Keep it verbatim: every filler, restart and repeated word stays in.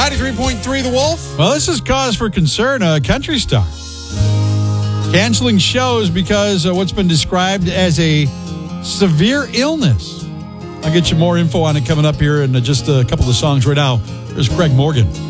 ninety-three point three The Wolf. Well, this is cause for concern. A country star canceling shows because of what's been described as a severe illness. I'll get you more info on it coming up here in just a couple of songs right now. There's Craig Morgan.